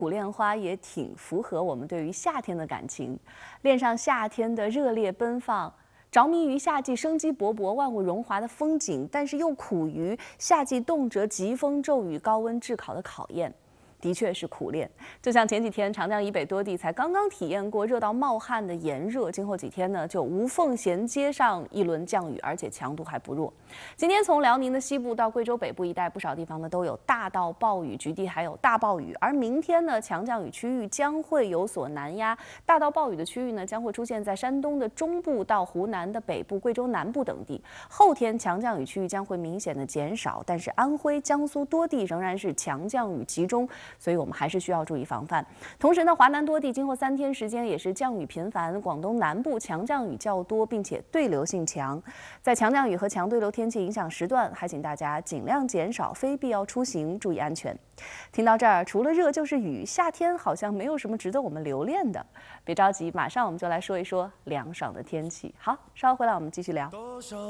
苦恋花也挺符合我们对于夏天的感情，恋上夏天的热烈奔放，着迷于夏季生机勃勃、万物荣华的风景，但是又苦于夏季动辄疾风骤雨、高温炙烤的考验。的确是苦练，就像前几天长江以北多地才刚刚体验过热到冒汗的炎热，今后几天呢就无缝衔接上一轮降雨，而且强度还不弱。今天从辽宁的西部到贵州北部一带，不少地方呢都有大到暴雨，局地还有大暴雨。而明天呢，强降雨区域将会有所南压，大到暴雨的区域呢将会出现在山东的中部到湖南的北部、贵州南部等地。后天强降雨区域将会明显的减少，但是安徽、江苏多地仍然是强降雨集中。所以我们还是需要注意防范。同时呢，华南多地今后3天时间也是降雨频繁，广东南部强降雨较多，并且对流性强。在强降雨和强对流天气影响时段，还请大家尽量减少非必要出行，注意安全。听到这儿，除了热就是雨，夏天好像没有什么值得我们留恋的。别着急，马上我们就来说一说凉爽的天气。好，稍后回来我们继续聊。